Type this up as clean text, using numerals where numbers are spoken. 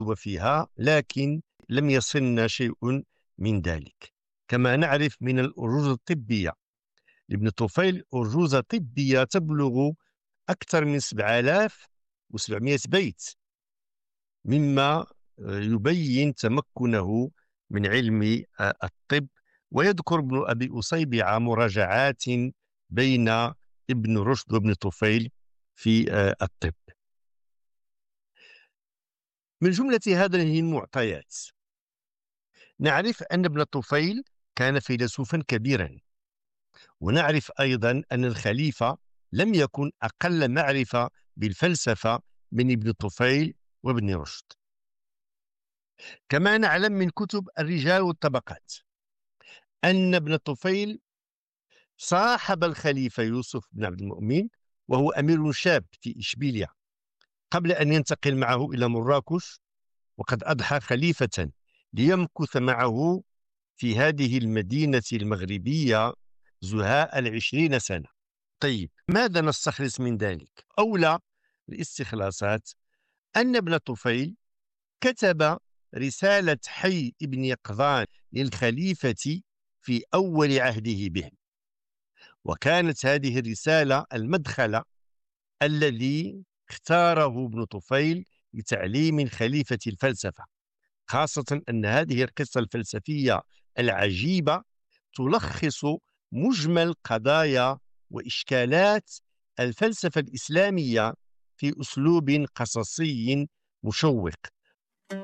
وفيها، لكن لم يصلنا شيء من ذلك. كما نعرف من الأرجوزة الطبية لابن طفيل أرجوزة طبية تبلغ أكثر من 7700 بيت، مما يبين تمكنه من علم الطب. ويذكر ابن أبي أصيبع مراجعات بين ابن رشد وابن طفيل في الطب. من جملة هذه المعطيات نعرف أن ابن طفيل كان فيلسوفا كبيرا، ونعرف أيضا أن الخليفة لم يكن أقل معرفة بالفلسفة من ابن طفيل وابن رشد. كما نعلم من كتب الرجال والطبقات أن ابن طفيل صاحب الخليفة يوسف بن عبد المؤمن وهو أمير شاب في إشبيلية قبل أن ينتقل معه إلى مراكش، وقد أضحى خليفة ليمكث معه في هذه المدينة المغربية زهاء 20 سنة. طيب، ماذا نستخلص من ذلك؟ أولى الاستخلاصات أن ابن طفيل كتب رسالة حي ابن يقظان للخليفة في أول عهده به، وكانت هذه الرسالة المدخل الذي اختاره ابن طفيل لتعليم خليفة الفلسفة، خاصة أن هذه القصة الفلسفية العجيبة تلخص مجمل قضايا وإشكالات الفلسفة الإسلامية في أسلوب قصصي مشوق.